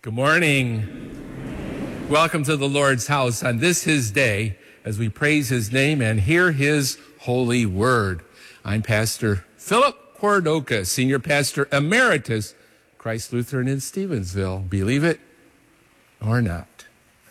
Good morning. Welcome to the Lord's house on this his day as we praise his name and hear his holy word. I'm Pastor Philip Cordoka, Senior Pastor Emeritus, Christ Lutheran in Stevensville. Believe it or not.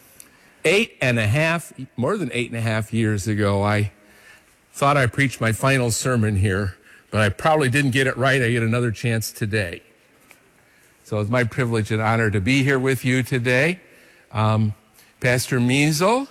More than 8.5 years ago, I thought I preached my final sermon here, but I probably didn't get it right. I get another chance today. So it's my privilege and honor to be here with you today. Pastor Measle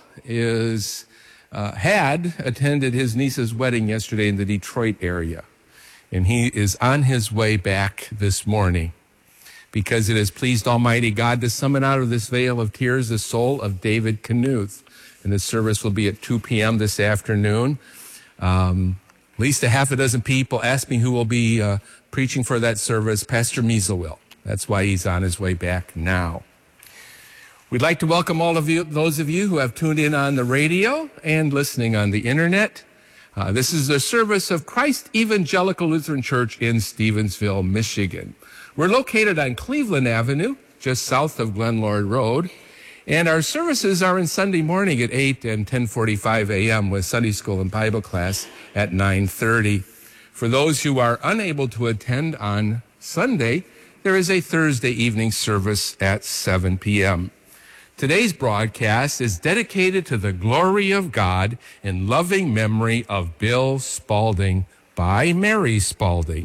had attended his niece's wedding yesterday in the Detroit area, and he is on his way back this morning because it has pleased Almighty God to summon out of this vale of tears the soul of David Knuth. And the service will be at 2 p.m. this afternoon. At least a half a dozen people asked me who will be preaching for that service. Pastor Measle will. That's why he's on his way back now. We'd like to welcome all of you, those of you who have tuned in on the radio and listening on the internet. This is the service of Christ Evangelical Lutheran Church in Stevensville, Michigan. We're located on Cleveland Avenue, just south of Glenlord Road. And our services are on Sunday morning at 8 and 10:45 a.m. with Sunday school and Bible class at 9:30. For those who are unable to attend on Sunday, there is a Thursday evening service at 7 p.m. Today's broadcast is dedicated to the glory of God in loving memory of Bill Spalding by Mary Spalding.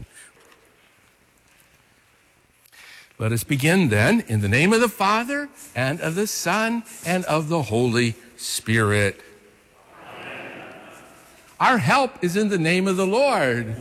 Let us begin then in the name of the Father and of the Son and of the Holy Spirit. Amen. Our help is in the name of the Lord.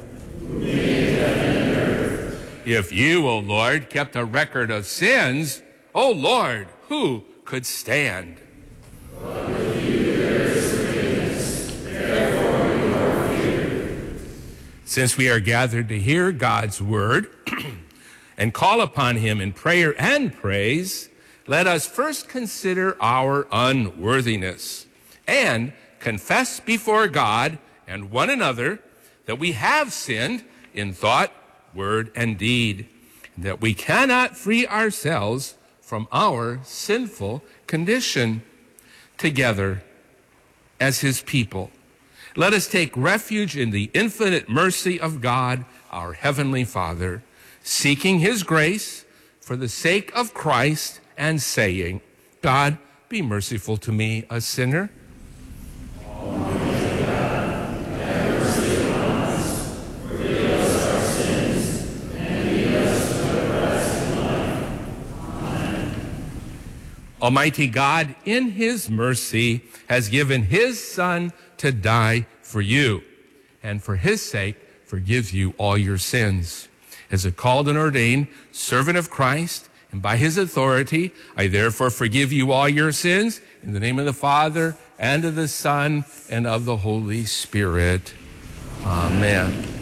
If you, O Lord, kept a record of sins, O Lord, who could stand? But with you there is forgiveness, therefore you are feared. Since we are gathered to hear God's word and call upon him in prayer and praise, let us first consider our unworthiness and confess before God and one another that we have sinned in thought, word, and deed, that we cannot free ourselves from our sinful condition. Together, as his people, let us take refuge in the infinite mercy of God, our Heavenly Father, seeking his grace for the sake of Christ and saying, God, be merciful to me, a sinner. Almighty God, in his mercy, has given his Son to die for you, and for his sake forgives you all your sins. As a called and ordained servant of Christ, and by his authority, I therefore forgive you all your sins, in the name of the Father, and of the Son, and of the Holy Spirit. Amen.